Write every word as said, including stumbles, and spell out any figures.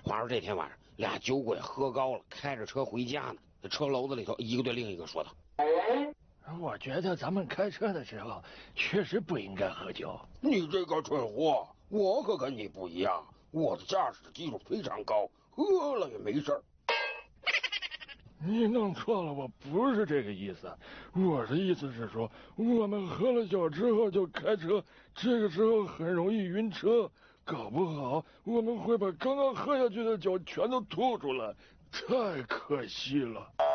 话说这天晚上，俩酒鬼喝高了，开着车回家呢。这车楼子里头，一个对另一个说道：“ 我觉得咱们开车的时候确实不应该喝酒。 你这个蠢货，我可跟你不一样，我的驾驶技术非常高，喝了也没事儿。” 你弄错了，我不是这个意思。我的意思是说，我们喝了酒之后就开车，这个时候很容易晕车，搞不好我们会把刚刚喝下去的酒全都吐出来，太可惜了。